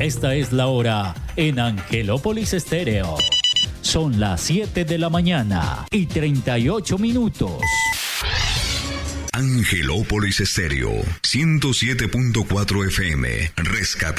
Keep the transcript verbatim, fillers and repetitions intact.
Esta es la hora en Angelópolis Estéreo. Son las siete de la mañana y treinta y ocho minutos. Angelópolis Estéreo, ciento siete punto cuatro F M, rescatando